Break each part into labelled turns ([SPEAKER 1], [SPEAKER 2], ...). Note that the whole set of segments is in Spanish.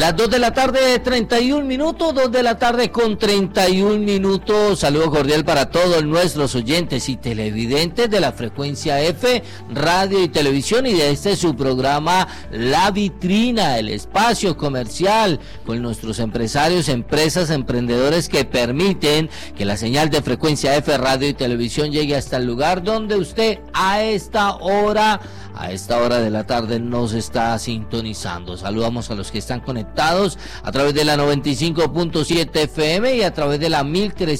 [SPEAKER 1] Las 2 de la tarde, 31 minutos, 2 de la tarde con 31 minutos. Saludo cordial para todos nuestros oyentes y televidentes de la frecuencia F, radio y televisión, y de este su programa La Vitrina, el espacio comercial con nuestros empresarios, empresas, emprendedores que permiten que la señal de frecuencia F, radio y televisión llegue hasta el lugar donde usted a esta hora de la tarde nos está sintonizando. Saludamos a los que están conectados a través de la 95.7 FM y a través de la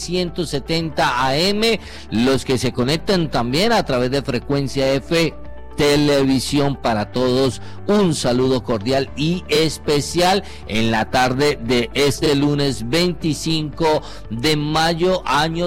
[SPEAKER 1] 1370 AM, los que se conectan también a través de frecuencia F Televisión. Para todos un saludo cordial y especial en la tarde de este lunes 25 de mayo año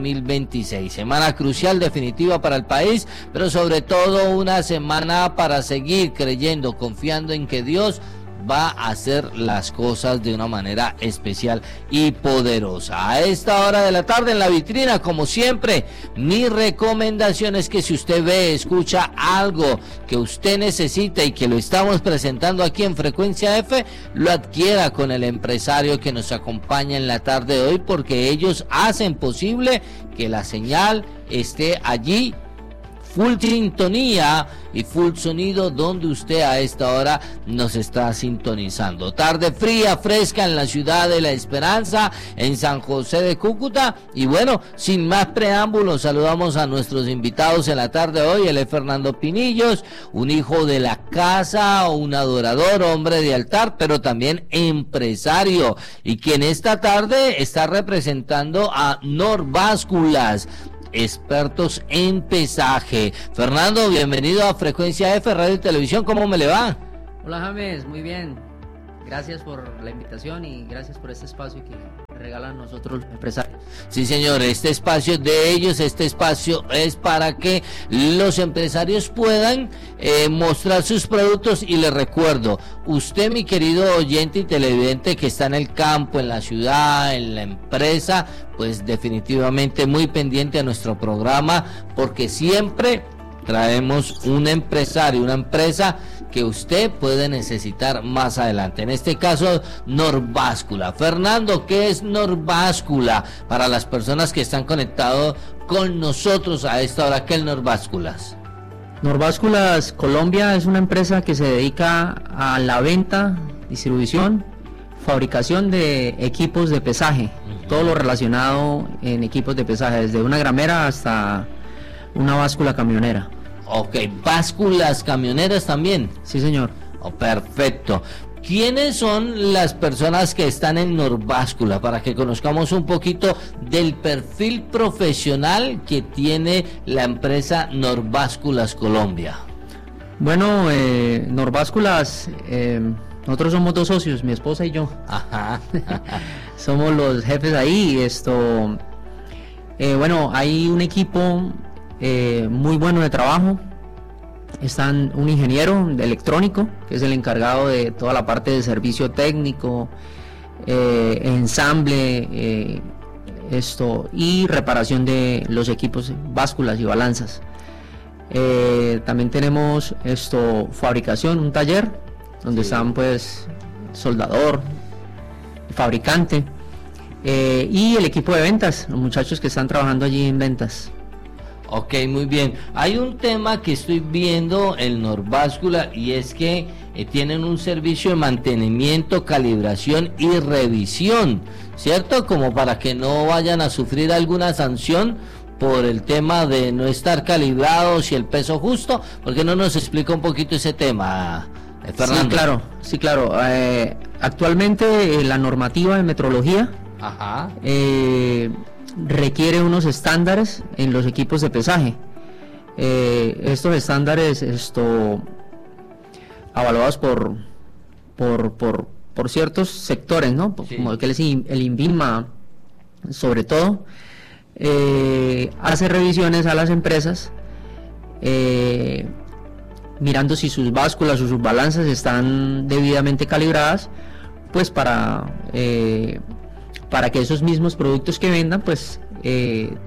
[SPEAKER 1] 2026, semana crucial, definitiva para el país, pero sobre todo una semana para seguir creyendo, confiando en que Dios va a hacer las cosas de una manera especial y poderosa. A esta hora de la tarde en La Vitrina, como siempre, mi recomendación es que si usted ve, escucha algo que usted necesita y que lo estamos presentando aquí en Frecuencia F, lo adquiera con el empresario que nos acompaña en la tarde de hoy, porque ellos hacen posible que la señal esté allí full sintonía y full sonido donde usted a esta hora nos está sintonizando. Tarde fría, fresca en la ciudad de La Esperanza, en San José de Cúcuta. Y bueno, sin más preámbulos, saludamos a nuestros invitados en la tarde de hoy. Él es Fernando Pinillos, un hijo de la casa, un adorador, hombre de altar, pero también empresario, y quien esta tarde está representando a Norvásculas, expertos en pesaje. Fernando, bienvenido a Frecuencia F, radio y televisión. ¿Cómo me le va?
[SPEAKER 2] Hola James, muy bien. Gracias por la invitación y gracias por este espacio que regalan nosotros los empresarios.
[SPEAKER 1] Sí, señor, este espacio de ellos, este espacio es para que los empresarios puedan mostrar sus productos. Y les recuerdo, usted, mi querido oyente y televidente que está en el campo, en la ciudad, en la empresa, pues definitivamente muy pendiente a nuestro programa, porque siempre traemos un empresario, una empresa que usted puede necesitar más adelante. En este caso, Norváscula. Fernando, ¿qué es Norváscula? Para las personas que están conectados con nosotros a esta hora, ¿qué es Norvásculas?
[SPEAKER 2] Norvásculas Colombia es una empresa que se dedica a la venta, distribución, fabricación de equipos de pesaje, todo lo relacionado en equipos de pesaje, desde una gramera hasta una báscula camionera.
[SPEAKER 1] Ok, básculas camioneras también.
[SPEAKER 2] Sí, señor.
[SPEAKER 1] Oh, perfecto. ¿Quiénes son las personas que están en Norváscula? Para que conozcamos un poquito del perfil profesional que tiene la empresa Norvásculas Colombia.
[SPEAKER 2] Bueno, Norvásculas, nosotros somos dos socios, mi esposa y yo.
[SPEAKER 1] Ajá.
[SPEAKER 2] Somos los jefes ahí. Bueno, hay un equipo muy bueno de trabajo. Están un ingeniero de electrónico, que es el encargado de toda la parte de servicio técnico, ensamble, y reparación de los equipos, básculas y balanzas. También tenemos fabricación, un taller donde están pues soldador, fabricante, y el equipo de ventas, los muchachos que están trabajando allí en ventas.
[SPEAKER 1] Ok, muy bien. Hay un tema que estoy viendo en Norváscula, y es que tienen un servicio de mantenimiento, calibración y revisión, ¿cierto? Como para que no vayan a sufrir alguna sanción por el tema de no estar calibrados y el peso justo. ¿Por qué no nos explica un poquito ese tema, Fernando?
[SPEAKER 2] Sí, claro. Actualmente la normativa de metrología requiere unos estándares en los equipos de pesaje. Estos estándares avalados por ciertos sectores, ¿no? Sí. Como que es el INVIMA, sobre todo, hace revisiones a las empresas, mirando si sus básculas o sus balanzas están debidamente calibradas, pues para que esos mismos productos que vendan pues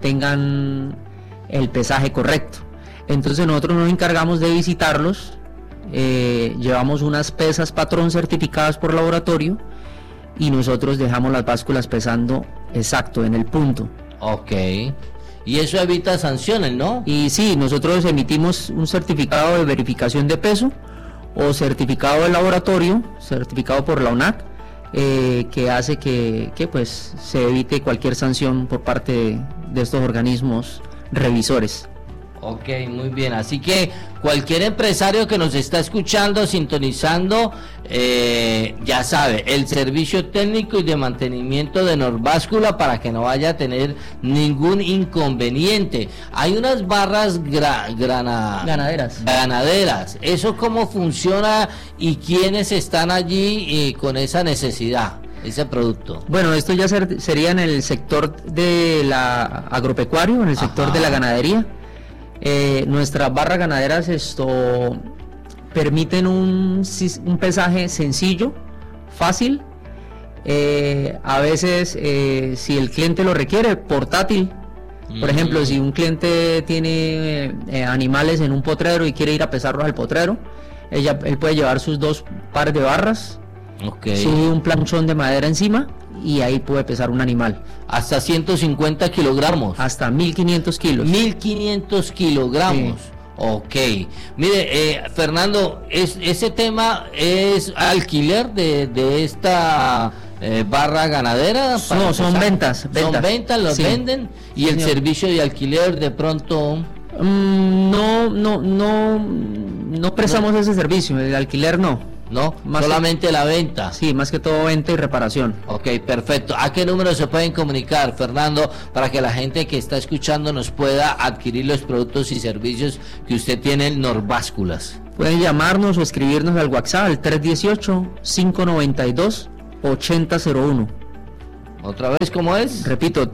[SPEAKER 2] tengan el pesaje correcto. Entonces nosotros nos encargamos de visitarlos llevamos unas pesas patrón certificadas por laboratorio y nosotros dejamos las básculas pesando exacto en el punto.
[SPEAKER 1] Ok. Y eso evita sanciones, ¿no?
[SPEAKER 2] Y sí, nosotros emitimos un certificado de verificación de peso o certificado de laboratorio, certificado por la ONAC, que hace que pues se evite cualquier sanción por parte de estos organismos revisores.
[SPEAKER 1] Ok, muy bien, así que cualquier empresario que nos está escuchando, sintonizando, ya sabe, el servicio técnico y de mantenimiento de Norváscula para que no vaya a tener ningún inconveniente. Hay unas barras ganaderas, ¿eso cómo funciona y quiénes están allí con esa necesidad? Ese producto.
[SPEAKER 2] Bueno, esto ya sería en el sector de la agropecuario, en el sector de la ganadería. Nuestras barras ganaderas permiten un pesaje sencillo, fácil, a veces si el cliente lo requiere, portátil. Por ejemplo, si un cliente tiene animales en un potrero y quiere ir a pesarlos al potrero, él puede llevar sus 2 pares de barras, sube un planchón de madera encima y ahí puede pesar un animal.
[SPEAKER 1] Hasta 150 kilogramos.
[SPEAKER 2] Hasta 1500 kilos.
[SPEAKER 1] 1500 kilogramos. Sí. Ok. Mire, Fernando, ese tema es alquiler de esta barra ganadera.
[SPEAKER 2] No, son ventas.
[SPEAKER 1] Son ventas, los venden. Y el servicio de alquiler de pronto...
[SPEAKER 2] No prestamos ese servicio, el alquiler no.
[SPEAKER 1] ¿No? Solamente la venta.
[SPEAKER 2] Sí, más que todo venta y reparación.
[SPEAKER 1] Ok, perfecto. ¿A qué número se pueden comunicar, Fernando, para que la gente que está escuchando nos pueda adquirir los productos y servicios que usted tiene en Norvásculas?
[SPEAKER 2] Pueden llamarnos o escribirnos al WhatsApp al 318-592-8001.
[SPEAKER 1] ¿Otra vez cómo es?
[SPEAKER 2] Repito,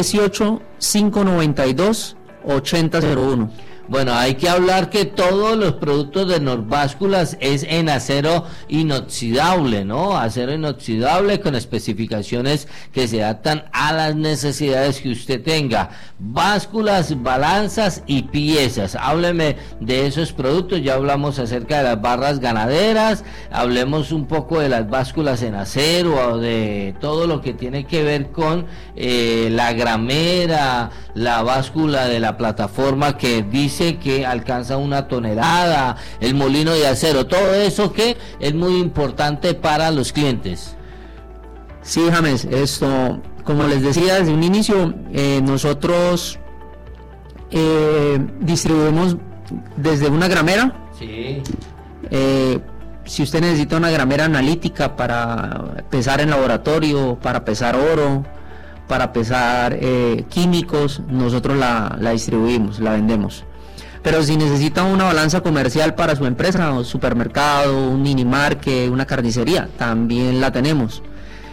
[SPEAKER 2] 318-592-8001.
[SPEAKER 1] Bueno, hay que hablar que todos los productos de Norvásculas es en acero inoxidable, ¿no? Acero inoxidable con especificaciones que se adaptan a las necesidades que usted tenga. Básculas, balanzas y piezas. Hábleme de esos productos. Ya hablamos acerca de las barras ganaderas. Hablemos un poco de las básculas en acero, o de todo lo que tiene que ver con la gramera, la báscula de la plataforma que dice que alcanza 1 tonelada, el molino de acero, todo eso que es muy importante para los clientes.
[SPEAKER 2] Sí, James, esto, como les decía desde un inicio, nosotros distribuimos desde una gramera.
[SPEAKER 1] Sí.
[SPEAKER 2] Si usted necesita una gramera analítica para pesar en laboratorio, para pesar oro, para pesar químicos, nosotros la distribuimos, la vendemos. Pero si necesita una balanza comercial para su empresa, un supermercado, un mini market, una carnicería, también la tenemos.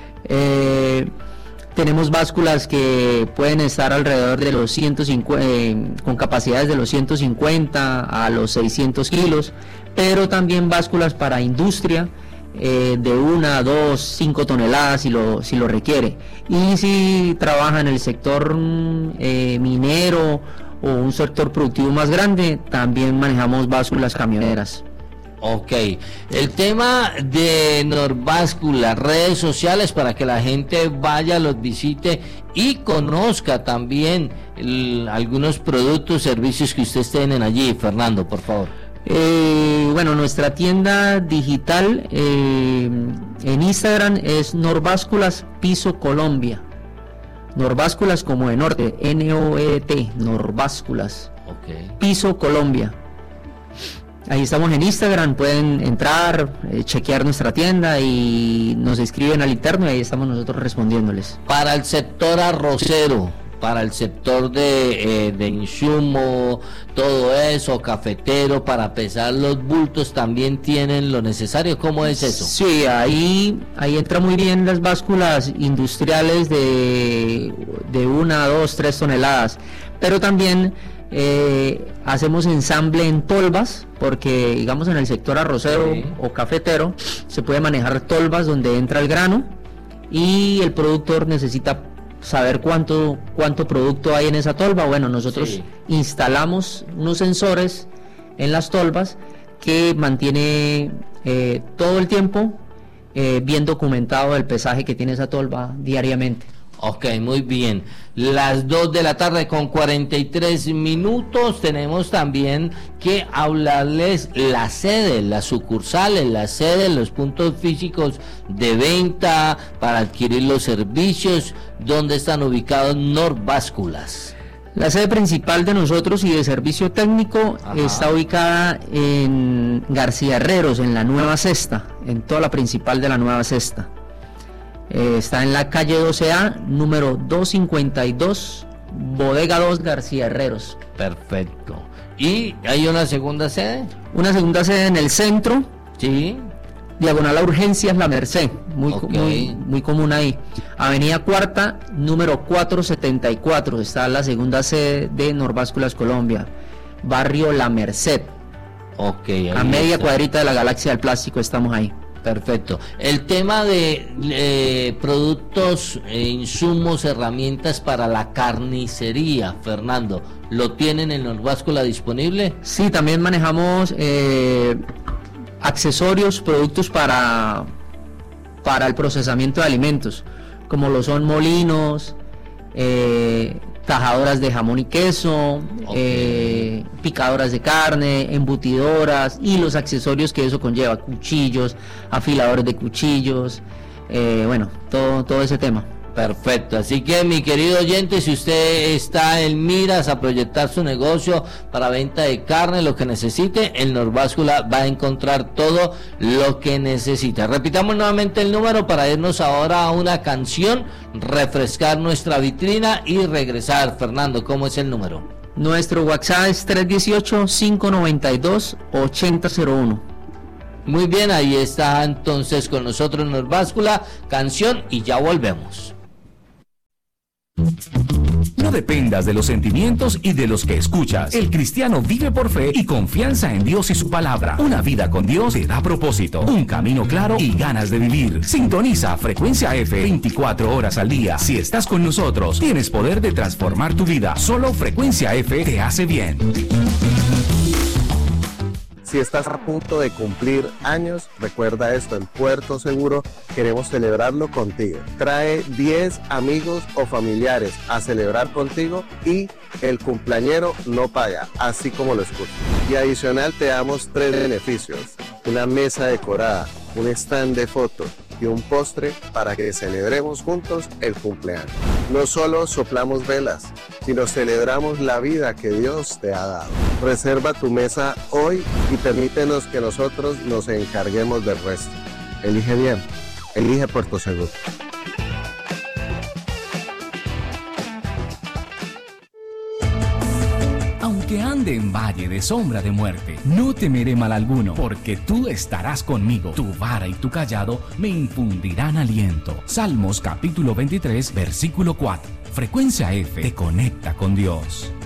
[SPEAKER 2] Tenemos básculas que pueden estar alrededor de los 150, con capacidades de los 150 a los 600 kilos, pero también básculas para industria, de 1, 2, 5 toneladas si lo requiere. Y si trabaja en el sector minero o un sector productivo más grande, también manejamos básculas camioneras.
[SPEAKER 1] Ok, el tema de Norváscula, redes sociales para que la gente vaya, los visite y conozca también algunos productos, servicios que ustedes tienen allí. Fernando, por favor.
[SPEAKER 2] Bueno, nuestra tienda digital en Instagram es Norvásculas Piso Colombia. Norvásculas como de norte, N-O-E-T, Norvásculas, Piso Colombia. Ahí estamos en Instagram, pueden entrar, chequear nuestra tienda y nos escriben al interno y ahí estamos nosotros respondiéndoles.
[SPEAKER 1] Para el sector arrocero, para el sector de insumo, todo eso, cafetero, para pesar los bultos, también tienen lo necesario. ¿Cómo es eso?
[SPEAKER 2] Sí, ahí entra muy bien las básculas industriales de 1, 2, 3 toneladas, pero también hacemos ensamble en tolvas, porque digamos en el sector arrocero o cafetero se puede manejar tolvas donde entra el grano y el productor necesita saber cuánto producto hay en esa tolva. Bueno, nosotros instalamos unos sensores en las tolvas que mantiene todo el tiempo bien documentado el pesaje que tiene esa tolva diariamente.
[SPEAKER 1] Ok, muy bien. Las 2 de la tarde con 43 minutos. Tenemos también que hablarles las sedes, las sucursales, las sedes, los puntos físicos de venta para adquirir los servicios. ¿Dónde están ubicados Norvásculas?
[SPEAKER 2] La sede principal de nosotros y de servicio técnico está ubicada en García Herreros, en la Nueva Cesta, en toda la principal de la Nueva Cesta. Está en la calle 12A, número 252, Bodega 2, García Herreros.
[SPEAKER 1] Perfecto. ¿Y hay una segunda sede?
[SPEAKER 2] Una segunda sede en el centro.
[SPEAKER 1] Sí.
[SPEAKER 2] Diagonal a Urgencias La Merced, muy común ahí. Avenida Cuarta, número 474, está la segunda sede de Norvásculas Colombia. Barrio La Merced.
[SPEAKER 1] Ok.
[SPEAKER 2] A media cuadrita de la Galaxia del Plástico estamos ahí.
[SPEAKER 1] Perfecto. El tema de productos, insumos, herramientas para la carnicería, Fernando, ¿lo tienen en Norváscula disponible?
[SPEAKER 2] Sí, también manejamos accesorios, productos para el procesamiento de alimentos, como lo son molinos, tajadoras de jamón y queso, picadoras de carne, embutidoras y los accesorios que eso conlleva, cuchillos, afiladores de cuchillos, todo ese tema.
[SPEAKER 1] Perfecto, así que mi querido oyente, si usted está en miras a proyectar su negocio para venta de carne, lo que necesite, en Norváscula va a encontrar todo lo que necesita. Repitamos nuevamente el número para irnos ahora a una canción, refrescar nuestra vitrina y regresar. Fernando, ¿cómo es el número?
[SPEAKER 2] Nuestro WhatsApp es 318-592-8001.
[SPEAKER 1] Muy bien, ahí está entonces con nosotros Norváscula, canción y ya volvemos.
[SPEAKER 3] No dependas de los sentimientos y de los que escuchas. El cristiano vive por fe y confianza en Dios y su palabra. Una vida con Dios te da propósito, un camino claro y ganas de vivir. Sintoniza Frecuencia F 24 horas al día. Si estás con nosotros, tienes poder de transformar tu vida. Solo Frecuencia F te hace bien.
[SPEAKER 4] Si estás a punto de cumplir años, recuerda esto, en Puerto Seguro queremos celebrarlo contigo. Trae 10 amigos o familiares a celebrar contigo y el cumpleañero no paga, así como lo escuchas. Y adicional te damos 3 beneficios: una mesa decorada, un stand de fotos y un postre para que celebremos juntos el cumpleaños. No solo soplamos velas, sino celebramos la vida que Dios te ha dado. Reserva tu mesa hoy y permítenos que nosotros nos encarguemos del resto. Elige bien, elige Puerto Seguro.
[SPEAKER 3] Aunque ande en valle de sombra de muerte, no temeré mal alguno, porque tú estarás conmigo. Tu vara y tu callado me infundirán aliento. Salmos capítulo 23, versículo 4. Frecuencia F te conecta con Dios.